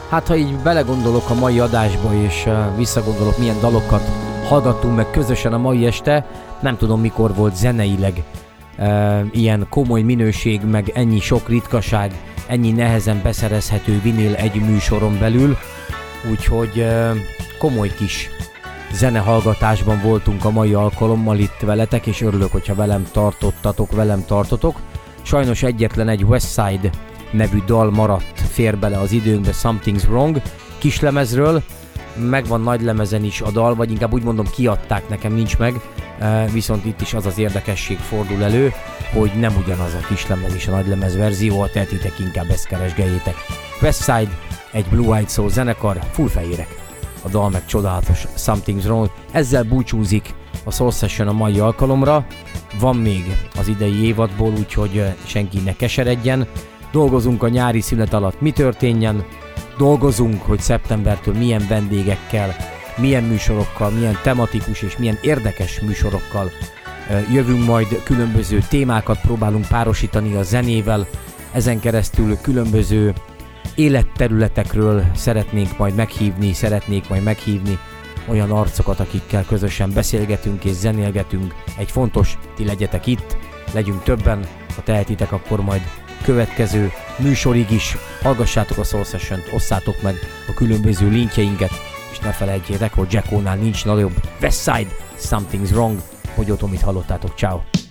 Hát ha így belegondolok a mai adásba, és visszagondolok, milyen dalokat hallgattunk meg közösen a mai este, nem tudom mikor volt zeneileg ilyen komoly minőség, meg ennyi sok ritkaság, ennyi nehezen beszerezhető vinyl egy műsoron belül, úgyhogy komoly kis zenehallgatásban voltunk a mai alkalommal itt veletek, és örülök, hogyha velem tartotok. Sajnos egyetlen egy Westside nevű dal maradt, fér bele az időnkbe, Something's Wrong kislemezről, megvan nagylemezen is a dal, vagy inkább úgy mondom, kiadták, nekem nincs meg, viszont itt is az az érdekesség fordul elő, hogy nem ugyanaz a kislemez és a nagylemez verzió, a tehetitek inkább ezt keresgeljétek. Westside, egy Blue Eyed Soul zenekar, fullfehérek. A dal meg csodálatos, Something's Wrong. Ezzel búcsúzik a Soul Session a mai alkalomra. Van még az idei évadból, úgyhogy senki ne keseredjen. Dolgozunk a nyári szünet alatt, mi történjen. Dolgozunk, hogy szeptembertől milyen vendégekkel, milyen műsorokkal, milyen tematikus és milyen érdekes műsorokkal jövünk majd. Különböző témákat próbálunk párosítani a zenével. Ezen keresztül különböző életterületekről szeretnék majd meghívni olyan arcokat, akikkel közösen beszélgetünk és zenélgetünk. Egy fontos, ti legyetek itt, legyünk többen, ha tehetitek, akkor majd következő műsorig is hallgassátok a Soul Session-t, osszátok meg a különböző linkjeinket, és ne felejtjétek, hogy Jacko-nál nincs nagyobb. Westside, Something's Wrong, hogy otthon mit hallottátok, ciao.